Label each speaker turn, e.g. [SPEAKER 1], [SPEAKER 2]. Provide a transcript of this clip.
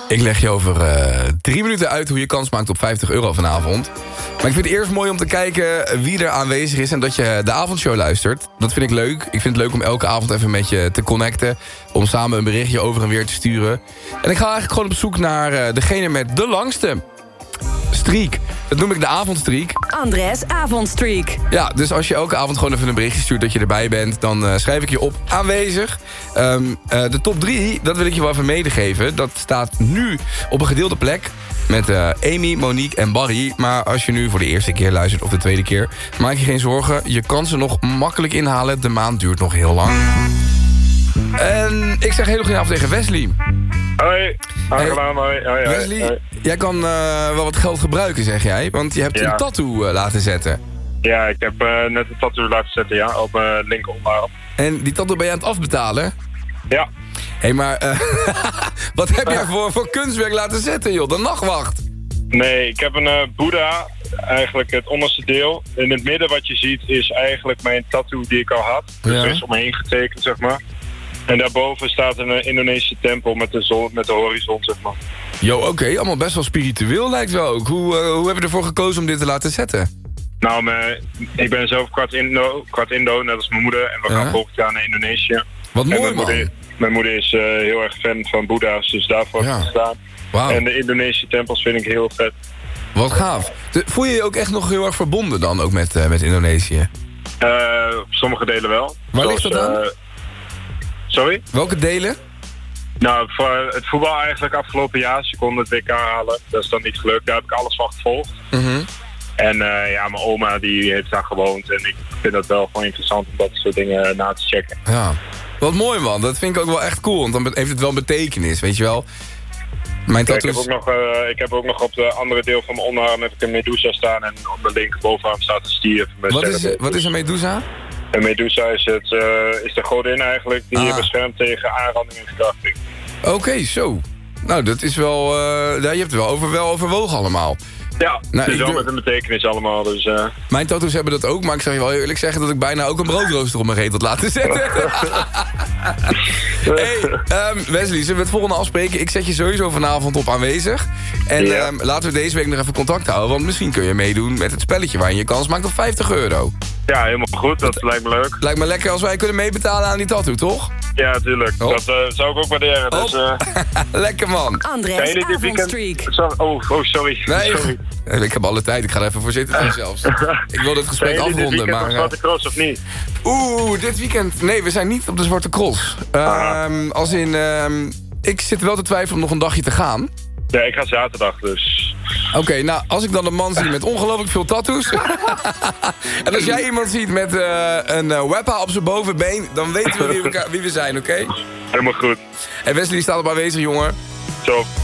[SPEAKER 1] Ik leg je over 3 minuten uit hoe je kans maakt op €50 vanavond. Maar ik vind het eerst mooi om te kijken wie er aanwezig is en dat je de avondshow luistert. Dat vind ik leuk. Ik vind het leuk om elke avond even met je te connecten. Om samen een berichtje over en weer te sturen. En ik ga eigenlijk gewoon op zoek naar degene met de langste streak. Dat noem ik de avondstreak.
[SPEAKER 2] Andres Avondstreak.
[SPEAKER 1] Ja, dus als je elke avond gewoon even een berichtje stuurt dat je erbij bent, dan schrijf ik je op aanwezig. De top 3, dat wil ik je wel even medegeven. Dat staat nu op een gedeelde plek met Amy, Monique en Barry. Maar als je nu voor de eerste keer luistert of de tweede keer, maak je geen zorgen. Je kan ze nog makkelijk inhalen. De maand duurt nog heel lang. En ik zeg heel goedenavond tegen Wesley.
[SPEAKER 3] Hoi, aangenaam, hoi.
[SPEAKER 1] Wesley,
[SPEAKER 3] hoi.
[SPEAKER 1] jij kan wel wat geld gebruiken, zeg jij. Want je hebt een tattoo laten zetten.
[SPEAKER 3] Ja, ik heb net een tattoo laten zetten, ja, op mijn linkerarm.
[SPEAKER 1] En die tattoo ben je aan het afbetalen?
[SPEAKER 3] Ja.
[SPEAKER 1] Hé, maar wat heb jij voor kunstwerk laten zetten, joh? De nachtwacht.
[SPEAKER 3] Nee, ik heb een Boeddha, eigenlijk het onderste deel. In het midden wat je ziet is eigenlijk mijn tattoo die ik al had. Dus
[SPEAKER 1] Ja.
[SPEAKER 3] er is omheen getekend, zeg maar. En daarboven staat een Indonesische tempel met de zon, met de horizon, zeg maar.
[SPEAKER 1] Jo, oké, allemaal best wel spiritueel lijkt wel ook. Hoe heb je ervoor gekozen om dit te laten zetten?
[SPEAKER 3] Nou, ik ben zelf kwart Indo, net als mijn moeder. En we gaan volgend jaar naar Indonesië.
[SPEAKER 1] Wat
[SPEAKER 3] En
[SPEAKER 1] mooi, man.
[SPEAKER 3] Mijn moeder is heel erg fan van Boeddha's, dus daarvoor heb ik gestaan.
[SPEAKER 1] Wauw.
[SPEAKER 3] En de Indonesische tempels vind ik heel vet.
[SPEAKER 1] Wat gaaf. Voel je je ook echt nog heel erg verbonden dan ook met Indonesië?
[SPEAKER 3] Op sommige delen wel.
[SPEAKER 1] Waar ligt dat aan?
[SPEAKER 3] Sorry?
[SPEAKER 1] Welke delen?
[SPEAKER 3] Nou, voor het voetbal eigenlijk afgelopen jaar. Ze konden het WK halen. Dat is dan niet gelukt. Daar heb ik alles van gevolgd. En ja, mijn oma die heeft daar gewoond. En ik vind het wel gewoon interessant om dat soort dingen na te checken.
[SPEAKER 1] Ja. Wat mooi, man. Dat vind ik ook wel echt cool. Want dan heeft het wel betekenis, weet je wel. Mijn tattoos...
[SPEAKER 3] ik heb ook nog op de andere deel van mijn onderarm heb ik een Medusa staan. En op de linkerbovenarm staat een stier.
[SPEAKER 1] Wat is een Medusa?
[SPEAKER 3] Een Medusa is de godin eigenlijk die je beschermt tegen aanranding en verkrachting.
[SPEAKER 1] Oké, zo. Nou, dat is wel... je hebt het wel overwogen allemaal.
[SPEAKER 3] Ja,
[SPEAKER 1] nou,
[SPEAKER 3] het is wel met een betekenis allemaal. Dus,
[SPEAKER 1] Mijn tattoos hebben dat ook, maar ik zal je wel eerlijk zeggen dat ik bijna ook een broodrooster op mijn reet had laten zetten. Hey, Wesley, zullen we het volgende afspreken? Ik zet je sowieso vanavond op aanwezig. En laten we deze week nog even contact houden, want misschien kun je meedoen met het spelletje waarin je kans maakt op €50.
[SPEAKER 3] Ja, helemaal goed. Dat lijkt me leuk.
[SPEAKER 1] Lijkt me lekker als wij kunnen meebetalen aan die tattoo, toch?
[SPEAKER 3] Ja, tuurlijk.
[SPEAKER 1] Oh.
[SPEAKER 3] Dat zou ik ook waarderen. Dus,
[SPEAKER 1] lekker, man.
[SPEAKER 2] Andres Avondstreak.
[SPEAKER 3] Sorry.
[SPEAKER 1] Nee,
[SPEAKER 3] sorry.
[SPEAKER 1] Ik heb alle tijd. Ik ga er even voor zitten zelfs. Ik wil dit gesprek afronden, maar...
[SPEAKER 3] Op Zwarte Cross of niet?
[SPEAKER 1] Dit weekend... Nee, we zijn niet op de Zwarte Cross. Als in... ik zit wel te twijfelen om nog een dagje te gaan.
[SPEAKER 3] Ja, ik ga zaterdag dus.
[SPEAKER 1] Oké, nou, als ik dan een man zie met ongelooflijk veel tattoos... en als jij iemand ziet met een webpa op zijn bovenbeen... dan weten we wie we zijn, oké?
[SPEAKER 3] Helemaal goed.
[SPEAKER 1] En Wesley staat op aanwezig, jongen.
[SPEAKER 3] Top.